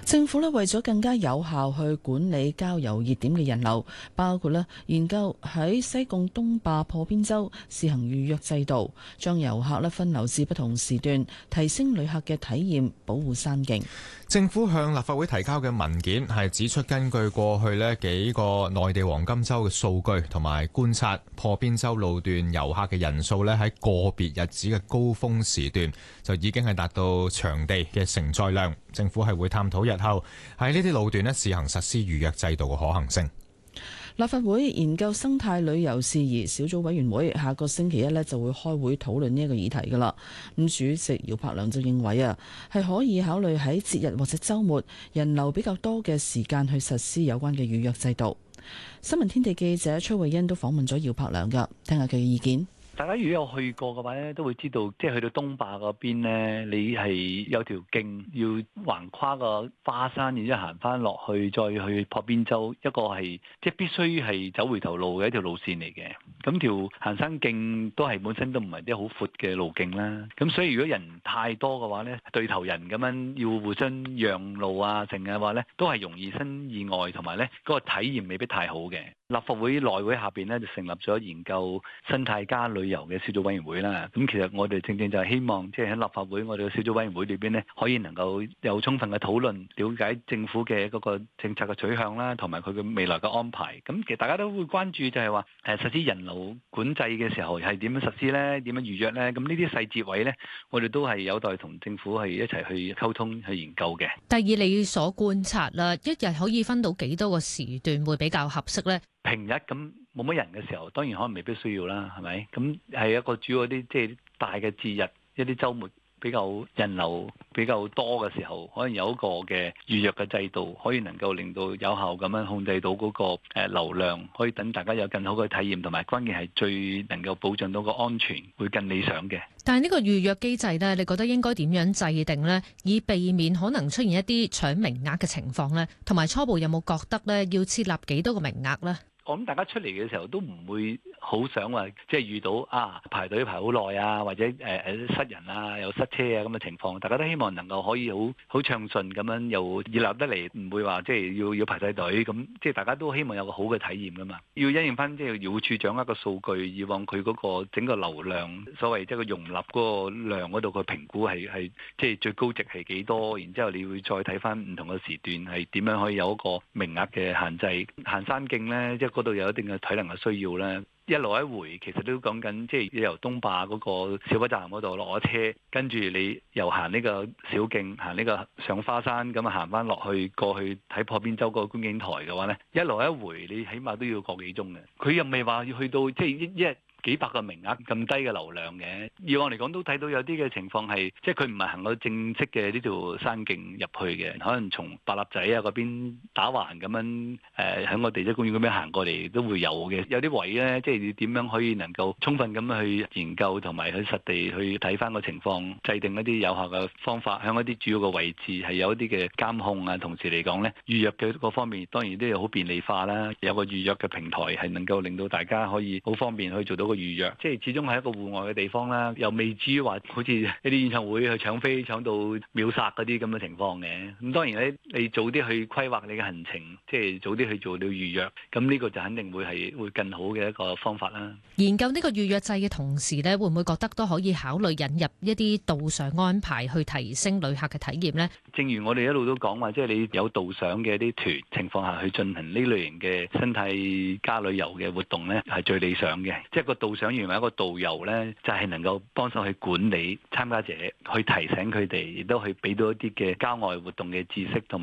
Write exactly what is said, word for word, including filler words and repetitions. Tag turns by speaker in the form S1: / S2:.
S1: 政府咧為咗更加有效去管理郊遊熱點嘅人流，包括咧研究喺西貢東壩破邊洲試行預約制度，將遊客咧分流至不同時段，提升旅客嘅體驗，保護山徑。
S2: 政府向立法會提交嘅文件係指出，根據過去呢幾個內地黃金週嘅數據同埋觀察，破邊洲路段遊客嘅人數咧喺個別日子嘅高峰時段就已經係達到場地嘅承載量。政府係會探討日後喺呢啲路段咧試行實施預約制度嘅可行性。
S1: 立法會研究生態旅遊事宜小組委員會下個星期一咧就會開會討論呢一個議題噶啦。咁主席姚柏良就認為啊，係可以考慮喺節日或者週末人流比較多嘅時間去實施有關嘅預約制度。新聞天地記者崔慧欣都訪問咗姚柏良噶，聽下佢嘅意見。
S3: 大家如果有去過嘅話咧，都會知道，即係去到東壩嗰邊咧，你係有條徑要橫跨個花山，然之後行翻落去，再去破邊洲，一個係即係必須係走回頭路嘅一條路線嚟嘅。咁條行山徑都係本身都唔係啲好闊嘅路徑啦。咁所以如果人太多嘅話咧，對頭人咁樣要互相讓路啊，成嘅話咧，都係容易生意外，同埋咧嗰個體驗未必太好嘅。立法會內會下邊咧就成立咗研究生態加旅遊嘅小組委員會啦。咁其實我哋正正就係希望，即係喺立法會我哋嘅小組委員會裏邊咧，可以能夠有充分嘅討論，了解政府嘅嗰個政策嘅取向啦，同埋佢嘅未來嘅安排。咁其實大家都會關注就係話，誒實施人流管制嘅時候係點樣實施咧？點樣預約咧？咁呢啲細節位咧，我哋都係有待同政府係一齊去溝通去研究嘅。
S4: 第二，你所觀察啦，一日可以分到幾多個時段會比較合適咧？
S3: 平日咁冇乜人嘅時候，當然可能未必需要啦，係咪？咁係一個主要啲即係大嘅節日，一啲週末比較人流比較多嘅時候，可能有一個嘅預約嘅制度，可以能夠令到有效咁樣控制到嗰個誒流量，可以等大家有更好嘅體驗，同埋關鍵係最能夠保障到個安全，會更理想嘅。
S4: 但係呢個預約機制呢，你覺得應該點樣制定呢？以避免可能出現一啲搶名額嘅情況呢？同埋初步有冇覺得呢要設立幾多個名額呢？
S3: 我諗大家出嚟嘅時候都唔會好想話，即係遇到啊排隊排好耐啊，或者誒誒、呃、塞人啊，又塞車啊咁嘅情況。大家都希望能夠可以好好暢順咁樣，又熱鬧得嚟，唔會話即係要要排晒隊咁。即係大家都希望有個好嘅體驗噶嘛。要因應翻即係漁護署掌握個數據，以往佢嗰個整個流量，所謂即係個容納嗰個量嗰度個評估係係即係最高值係幾多？然之後你會再睇翻唔同嘅時段係點樣可以有一個名額嘅限制。行山徑咧，即係嗰度有一定嘅體能嘅需要咧。一來一回其實都講緊，即係由東壩嗰個小巴站嗰度落咗車，跟住你又行呢個小徑，行呢個上花山，咁啊行翻落去過去睇破邊洲嗰個觀景台嘅話咧，一來一回你起碼都要個幾鐘嘅。佢又未話要去到即係一一日幾百個名額咁低嘅流量嘅。以往嚟講都睇到有啲嘅情況係，即係佢唔係行到正式嘅呢條山徑入去嘅，可能從白蠟仔啊嗰邊打橫咁樣誒，喺、呃、個地質公園嗰邊行過嚟都會有嘅。有啲位咧，即係你點樣可以能夠充分咁去研究同埋去實地去睇翻個情況，制定一啲有效嘅方法，向一啲主要嘅位置係有一啲嘅監控啊。同時嚟講咧，預約嘅嗰方面當然都要好便利化啦，有個預約嘅平台係能夠令到大家可以好方便去做到個預約，即係始終係一個戶外嘅地方啦，又未至於話好似一啲演唱會去搶飛搶到秒殺嗰啲咁嘅情況嘅。咁當然咧，你早啲去規劃你嘅行程，即係早啲去做到預約，咁呢個就肯定會係會更好嘅一個方法啦。
S4: 研究呢個預約制嘅同時咧，會唔會覺得都可以考慮引入一啲導賞安排去提升旅客嘅體驗呢？
S3: 正如我哋一路都講話，即係你有導賞嘅一啲團情況下去進行呢類型嘅生態加旅遊嘅活動咧，係最理想嘅。即係個導賞員或者一個導遊咧，就係能夠幫手去管理參加者，去提醒佢哋，亦都去俾到一啲嘅郊外活動嘅知識同。